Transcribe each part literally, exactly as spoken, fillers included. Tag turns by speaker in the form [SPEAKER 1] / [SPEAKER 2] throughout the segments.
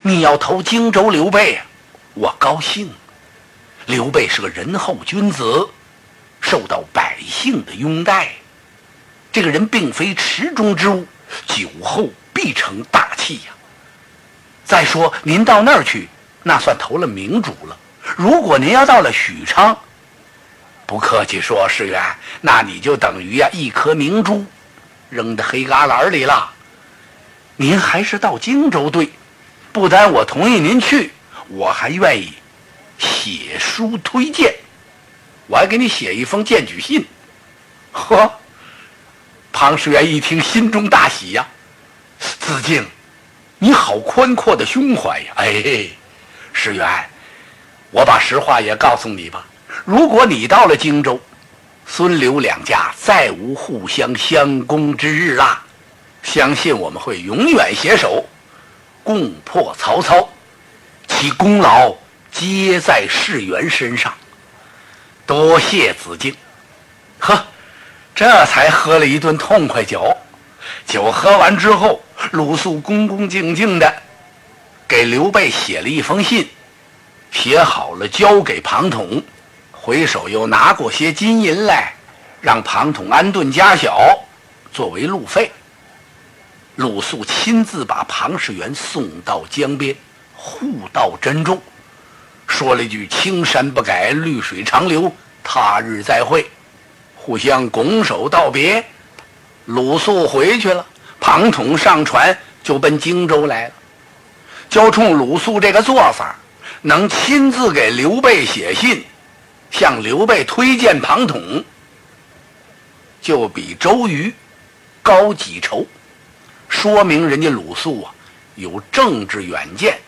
[SPEAKER 1] 你要投荆州刘备啊，我高兴。刘备是个仁厚君子，受到百姓的拥戴。这个人并非池中之物，酒后必成大器呀、啊。再说您到那儿去，那算投了明主了。如果您要到了许昌，不客气说，世元，那你就等于呀、啊、一颗明珠扔到黑旮旯里了。您还是到荆州对，不但我同意您去，我还愿意写书推荐，我还给你写一封荐举信。呵，庞士元一听，心中大喜呀、啊！子敬，你好宽阔的胸怀呀！哎，士元，我把实话也告诉你吧。如果你到了荆州，孙刘两家再无互相相攻之日啦。相信我们会永远携手，共破曹操，其功劳皆在士元身上。多谢子敬。呵，这才喝了一顿痛快酒。酒喝完之后，鲁肃恭恭敬敬的给刘备写了一封信，写好了交给庞统，回手又拿过些金银来，让庞统安顿家小，作为路费。鲁肃亲自把庞士元送到江边，护道珍重，说了一句青山不改，绿水长流，他日再会，互相拱手道别。鲁肃回去了，庞统上船就奔荆州来了。就冲鲁肃这个做法，能亲自给刘备写信，向刘备推荐庞统，就比周瑜高几筹，说明人家鲁肃啊有政治远见。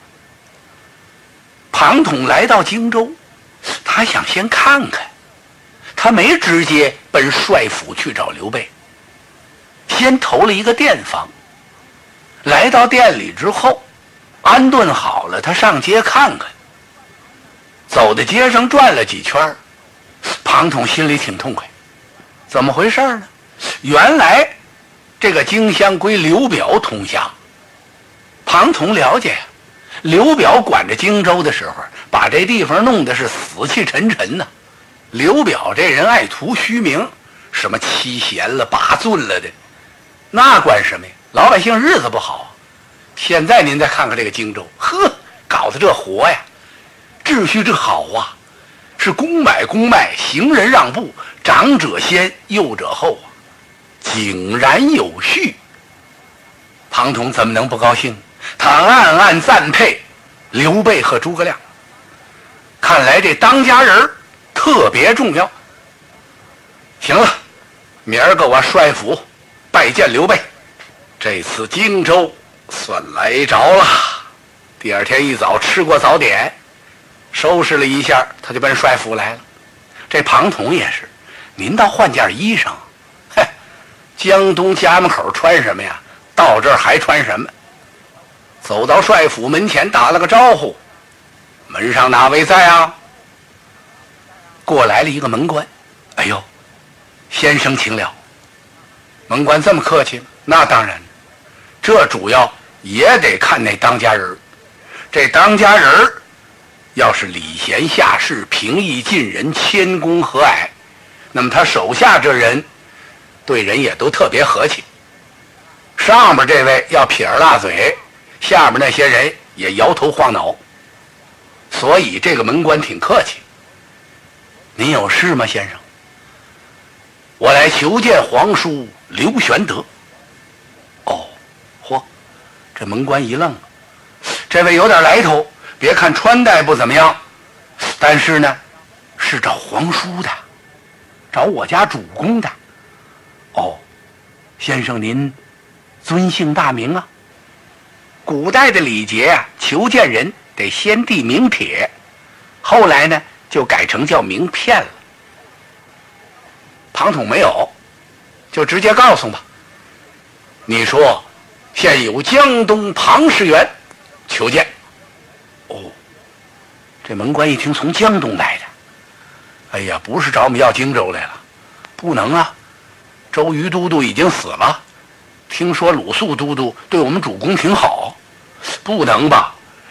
[SPEAKER 1] 庞统来到荆州，他想先看看，他没直接奔帅府去找刘备，先投了一个店房。来到店里之后，安顿好了，他上街看看。走在街上转了几圈，庞统心里挺痛快。怎么回事呢？原来这个荆襄归刘表统辖。庞统了解，刘表管着荆州的时候，把这地方弄得是死气沉沉呐、啊。刘表这人爱图虚名，什么七贤了八尊了的，那管什么呀？老百姓日子不好。现在您再看看这个荆州，呵，搞得这活呀，秩序这好啊，是公买公卖，行人让步，长者先，幼者后啊，井然有序。庞统怎么能不高兴？他暗暗赞佩刘备和诸葛亮，看来这当家人特别重要。行了，明儿个我帅府拜见刘备，这次荆州算来着了。第二天一早吃过早点，收拾了一下，他就奔帅府来了。这庞统也是，您倒换件衣裳，嘿，江东家门口穿什么呀？到这儿还穿什么？走到帅府门前打了个招呼，门上哪位在啊？过来了一个门官。哎呦，先生请了。门官这么客气吗？那当然，这主要也得看那当家人。这当家人要是礼贤下士，平易近人，谦恭和蔼，那么他手下这人对人也都特别和气。上面这位要撇儿大嘴，下面那些人也摇头晃脑，所以这个门官挺客气。您有事吗，先生？我来求见皇叔刘玄德。哦，嚯，这门官一愣，这位有点来头，别看穿戴不怎么样，但是呢是找皇叔的，找我家主公的。哦，先生您尊姓大名啊？古代的礼节啊，求见人得先递名帖，后来呢就改成叫名片了。庞统没有，就直接告诉吧。你说现有江东庞士元求见。哦，这门官一听从江东来的，哎呀，不是找我们要荆州来了，不能啊，周瑜都督已经死了，听说鲁肃都督对我们主公挺好，不能吧？